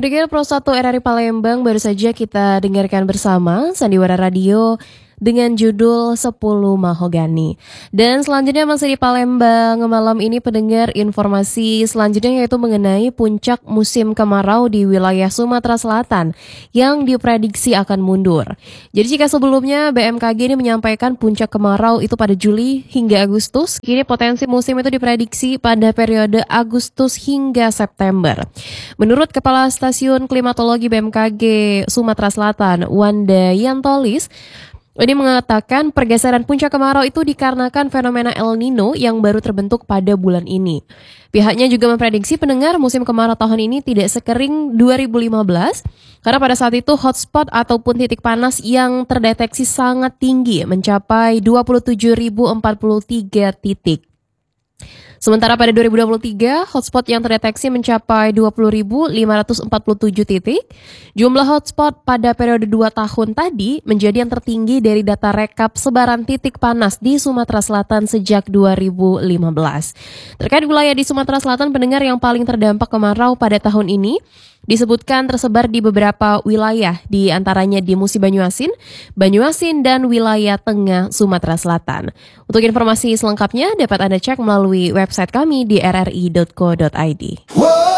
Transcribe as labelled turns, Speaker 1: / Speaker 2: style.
Speaker 1: Pendengar Pro 1 RRI Palembang, baru saja kita dengarkan bersama Sandiwara Radio dengan judul 10 Mahogani. Dan selanjutnya masih di Palembang, malam ini pendengar informasi selanjutnya yaitu mengenai puncak musim kemarau di wilayah Sumatera Selatan yang diprediksi akan mundur. Jadi jika sebelumnya BMKG ini menyampaikan puncak kemarau itu pada Juli hingga Agustus, kini potensi musim itu diprediksi pada periode Agustus hingga September. Menurut Kepala Stasiun Klimatologi BMKG Sumatera Selatan, Wanda Yantolis, ini mengatakan pergeseran puncak kemarau itu dikarenakan fenomena El Nino yang baru terbentuk pada bulan ini. Pihaknya juga memprediksi pendengar musim kemarau tahun ini tidak sekering 2015 karena pada saat itu hotspot ataupun titik panas yang terdeteksi sangat tinggi mencapai 27.043 titik. Sementara pada 2023, hotspot yang terdeteksi mencapai 20.547 titik. Jumlah hotspot pada periode 2 tahun tadi menjadi yang tertinggi dari data rekap sebaran titik panas di Sumatera Selatan sejak 2015. Terkait wilayah di Sumatera Selatan, pendengar yang paling terdampak kemarau pada tahun ini disebutkan tersebar di beberapa wilayah, di antaranya di Musi Banyuasin, dan wilayah tengah Sumatera Selatan. Untuk informasi selengkapnya dapat Anda cek melalui website kami di rri.co.id.